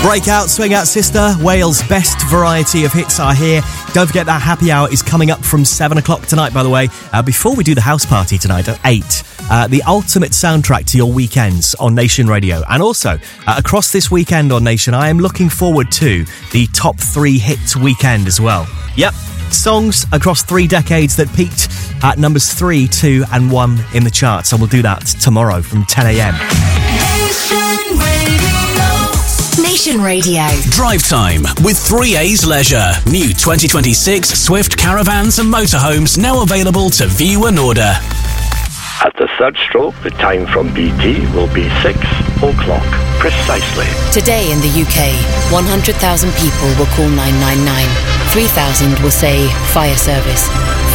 Break out, swing out, sister. Wales' best variety of hits are here. Don't forget that happy hour is coming up from 7 o'clock tonight, by the way. Before we do the house party tonight at 8, the ultimate soundtrack to your weekends on Nation Radio. And also, across this weekend on Nation, I am looking forward to the top 3 hits weekend as well. Yep, songs across 3 decades that peaked at numbers 3, 2 and 1 in the charts. And we'll do that tomorrow from 10 a.m. Nation Radio. Drive time with 3A's Leisure. New 2026 Swift caravans and motorhomes now available to view and order. At the third stroke, the time from BT will be 6 o'clock precisely. Today in the UK, 100,000 people will call 999. 3,000 will say fire service.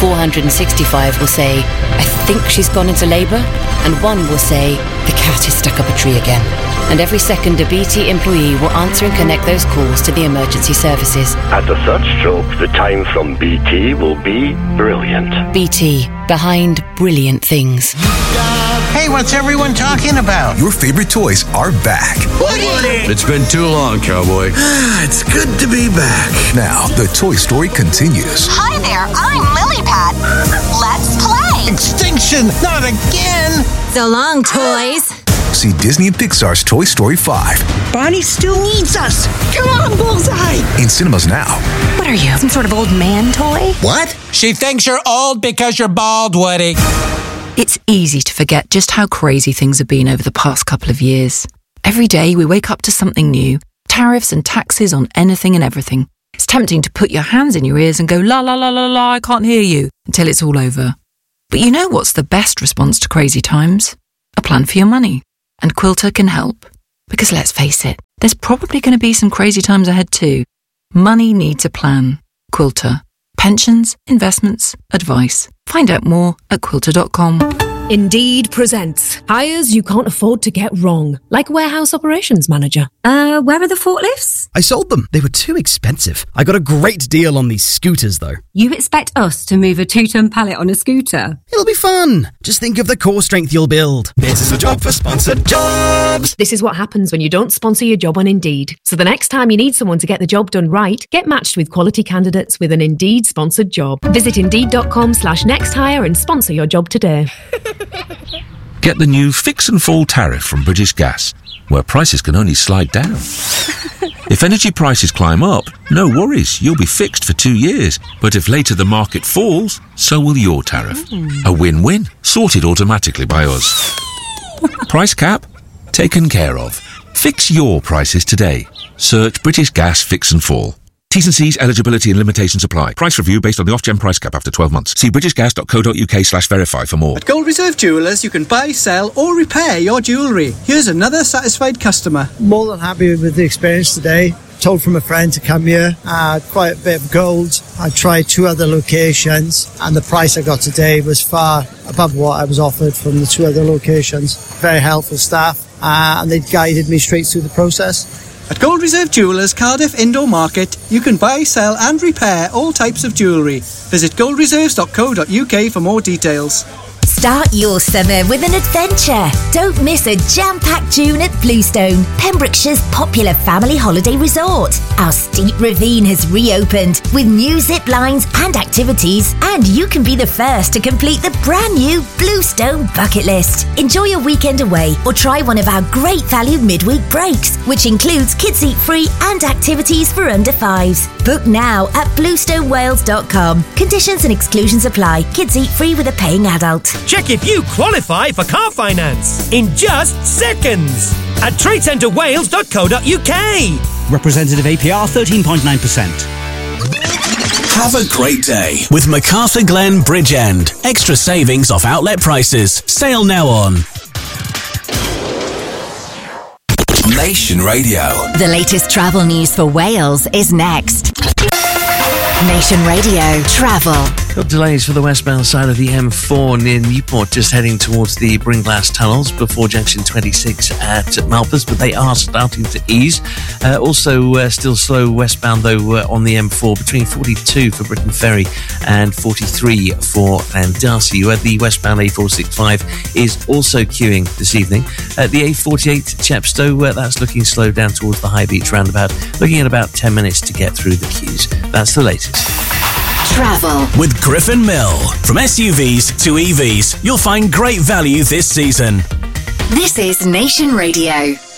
465 will say, I think she's gone into labour. And 1 will say, the cat is stuck up a tree again. And every second, a BT employee will answer and connect those calls to the emergency services. At the third stroke, the time from BT will be brilliant. BT, behind brilliant things. Hey, what's everyone talking about? Your favorite toys are back. Woody! It's been too long, cowboy. It's good to be back. Now, the Toy Story continues. Hi there, I'm Lilypad. Let's play. Extinction, not again. So long, toys. See Disney and Pixar's Toy Story 5. Bonnie still needs us. Come on, Bullseye. In cinemas now. What are you, some sort of old man toy? What? She thinks you're old because you're bald, Woody. It's easy to forget just how crazy things have been over the past couple of years. Every day we wake up to something new. Tariffs and taxes on anything and everything. It's tempting to put your hands in your ears and go, la la la la la, I can't hear you, until it's all over. But you know what's the best response to crazy times? A plan for your money. And Quilter can help. Because let's face it, there's probably going to be some crazy times ahead too. Money needs a plan. Quilter. Pensions, investments, advice. Find out more at quilter.com. Indeed presents hires you can't afford to get wrong, like warehouse operations manager. Where are the forklifts? I sold them. They were too expensive. I got a great deal on these scooters, though. You expect us to move a 2-ton pallet on a scooter? It'll be fun. Just think of the core strength you'll build. This is a job for sponsored jobs. This is what happens when you don't sponsor your job on Indeed. So the next time you need someone to get the job done right, get matched with quality candidates with an Indeed sponsored job. Visit Indeed.com/nexthire and sponsor your job today. Get the new Fix and Fall tariff from British Gas, where prices can only slide down. If energy prices climb up, no worries, you'll be fixed for 2 years. But if later the market falls, so will your tariff. A win-win, sorted automatically by us. Price cap? Taken care of. Fix your prices today. Search British Gas Fix and Fall. T's and C's, eligibility and limitations apply. Price review based on the off-gem price cap after 12 months. See britishgas.co.uk/verify for more. At Gold Reserve Jewellers, you can buy, sell or repair your jewellery. Here's another satisfied customer. More than happy with the experience today. Told from a friend to come here. I had quite a bit of gold. I tried 2 other locations and the price I got today was far above what I was offered from the 2 other locations. Very helpful staff and they guided me straight through the process. At Gold Reserve Jewellers, Cardiff Indoor Market, you can buy, sell and repair all types of jewellery. Visit goldreserves.co.uk for more details. Start your summer with an adventure. Don't miss a jam-packed June at Bluestone, Pembrokeshire's popular family holiday resort. Our steep ravine has reopened with new zip lines and activities, and you can be the first to complete the brand new Bluestone bucket list. Enjoy a weekend away or try one of our great value midweek breaks, which includes kids eat free and activities for under 5s. Book now at bluestonewales.com. Conditions and exclusions apply. Kids eat free with a paying adult. Check if you qualify for car finance in just seconds at tradecentrewales.co.uk. Representative APR 13.9%. Have a great day with MacArthur Glen Bridgend. Extra savings off outlet prices. Sale now on Nation Radio. The latest travel news for Wales is next. Nation Radio Travel. Got delays for the westbound side of the M4 near Newport, just heading towards the Bringlass tunnels before junction 26 at Malpas, but they are starting to ease. Also still slow westbound though on the M4 between 42 for Britain Ferry and 43 for Landasi, where the westbound A465 is also queuing this evening. The A48 Chepstow, that's looking slow down towards the High Beach roundabout, looking at about 10 minutes to get through the queues. That's the latest. Travel with Griffin Mill. From SUVs to EVs, you'll find great value this season. This is Nation Radio.